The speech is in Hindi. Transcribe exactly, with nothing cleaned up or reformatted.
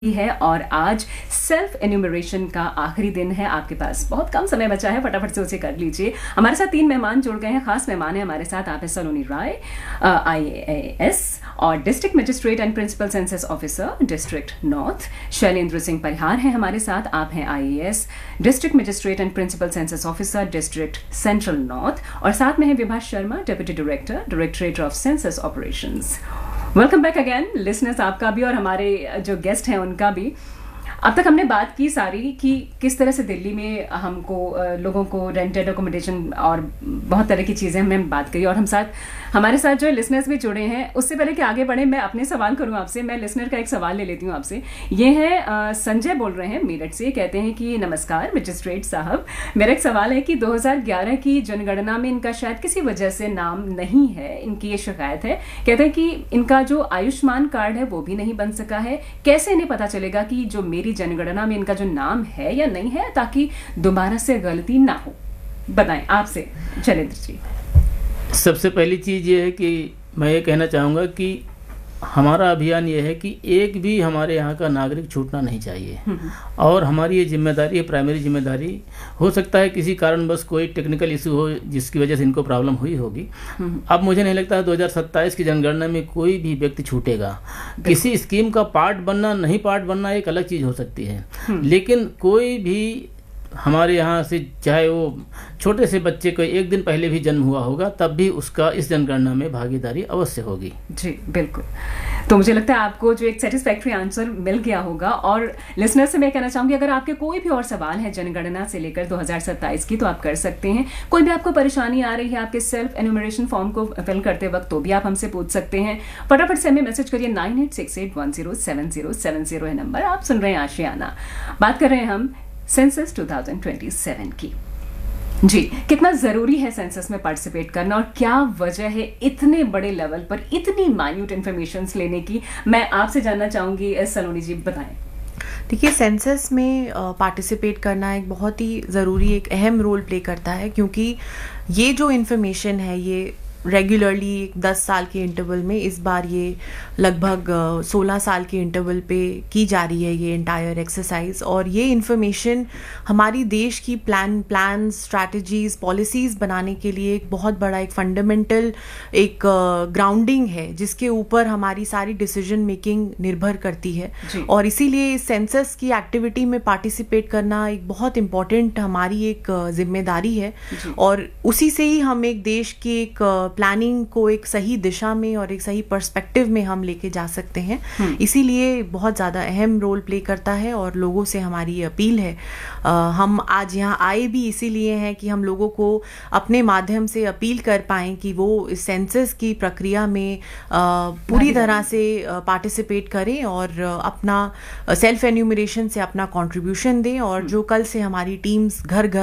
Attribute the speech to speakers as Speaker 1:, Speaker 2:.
Speaker 1: है और आज सेल्फ एन्यूमरेशन का आखिरी दिन है। आपके पास बहुत कम समय बचा है, फटाफट से उसे कर लीजिए। हमारे साथ तीन मेहमान जुड़ गए हैं। खास मेहमान है हमारे साथ। आप हैं सलोनी राय, आई ए एस और district magistrate and principal census officer district north. Shailendra Singh Parihar हैं हमारे साथ। आप हैं आई A S district magistrate and principal census officer district central north. और साथ में है Vibha Sharma, deputy director directorate of census operations. Welcome back again listeners, आपका भी और हमारे जो गेस्ट हैं उनका भी। अब तक हमने बात की सारी कि किस तरह से दिल्ली में हमको लोगों को रेंटेड अकोमोडेशन और बहुत तरह की चीज़ें हमने बात करी। और हम साथ हमारे साथ जो लिसनर्स भी जुड़े हैं। उससे पहले कि आगे बढ़े, मैं अपने सवाल करूं आपसे। मैं लिसनर का एक सवाल ले लेती हूं आपसे। ये है संजय बोल रहे हैं मेरठ से। कहते हैं कि नमस्कार मजिस्ट्रेट साहब, मेरा एक सवाल है कि दो हज़ार ग्यारह की जनगणना में इनका शायद किसी वजह से नाम नहीं है। इनकी ये शिकायत है। कहते हैं कि इनका जो आयुष्मान कार्ड है वो भी नहीं बन सका है। कैसे इन्हें पता चलेगा कि जो मेरी जनगणना में इनका जो नाम है या नहीं है, ताकि दोबारा से गलती ना हो? बताएं आपसे शैलेंद्र जी।
Speaker 2: सबसे पहली चीज़ ये है कि मैं ये कहना चाहूँगा कि हमारा अभियान ये है कि एक भी हमारे यहाँ का नागरिक छूटना नहीं चाहिए। और हमारी ये जिम्मेदारी है, प्राइमरी जिम्मेदारी। हो सकता है किसी कारणवश कोई टेक्निकल इशू हो जिसकी वजह से इनको प्रॉब्लम हुई होगी। अब मुझे नहीं लगता है दो हज़ार सत्ताईस की जनगणना में कोई भी व्यक्ति छूटेगा। किसी स्कीम का पार्ट बनना नहीं पार्ट बनना एक अलग चीज़ हो सकती है, लेकिन कोई भी हमारे यहाँ से, चाहे वो छोटे से बच्चे को एक दिन पहले भी जन्म हुआ होगा, तब भी उसका इस जनगणना में भागीदारी अवश्य होगी।
Speaker 1: जी बिल्कुल। तो मुझे लगता है आपको जो एक सेटिस्फैक्ट्री आंसर मिल गया होगा। और लिसनर से मैं कहना चाहूँगी, अगर आपके कोई भी और सवाल है जनगणना से लेकर दो हज़ार सत्ताईस की, तो आप कर सकते हैं। कोई भी आपको परेशानी आ रही है आपके सेल्फ एन्यूमरेशन फॉर्म को फिल करते वक्त, तो भी आप हमसे पूछ सकते हैं। फटाफट से हमें मैसेज करिए। Nine eight six eight one zero seven zero seven zero है नंबर। आप सुन रहे हैं आशियाना। बात कर रहे हैं हम सेंसस दो हज़ार सत्ताईस की। जी, कितना ज़रूरी है सेंसस में पार्टिसिपेट करना और क्या वजह है इतने बड़े लेवल पर इतनी माइन्यूट इन्फॉर्मेशन लेने की? मैं आपसे जानना चाहूँगी सलोनी जी, बताएं।
Speaker 3: देखिए, सेंसस में पार्टिसिपेट करना एक बहुत ही ज़रूरी, एक अहम रोल प्ले करता है, क्योंकि ये जो इन्फॉर्मेशन है ये रेगुलरली दस साल के इंटरवल में, इस बार ये लगभग सोलह साल के इंटरवल पे की जा रही है ये एंटायर एक्सरसाइज। और ये इन्फॉर्मेशन हमारी देश की प्लान प्लान स्ट्रैटेजीज, पॉलिसीज़ बनाने के लिए एक बहुत बड़ा, एक फंडामेंटल एक ग्राउंडिंग uh, है, जिसके ऊपर हमारी सारी डिसीजन मेकिंग निर्भर करती है। और इसीलिए इस सेंसस की एक्टिविटी में पार्टिसिपेट करना एक बहुत इम्पॉर्टेंट हमारी एक जिम्मेदारी है। और उसी से ही हम एक देश की एक प्लानिंग को एक सही दिशा में और एक सही पर्सपेक्टिव में हम लेके जा सकते हैं। इसीलिए बहुत ज़्यादा अहम रोल प्ले करता है। और लोगों से हमारी अपील है, आ, हम आज यहाँ आए भी इसीलिए हैं कि हम लोगों को अपने माध्यम से अपील कर पाएँ कि वो इस सेंसस की प्रक्रिया में आ, पूरी तरह से पार्टिसिपेट करें और अपना सेल्फ एन्यूमरेशन से अपना कंट्रीब्यूशन दें। और जो कल से हमारी टीम्स घर घर